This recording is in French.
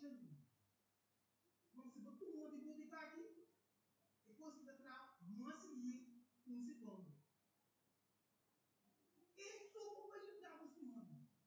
chez nous. Donc, c'est pour tout le monde qui peut détailler. Et cause de là, moi, c'est lié pour une seconde.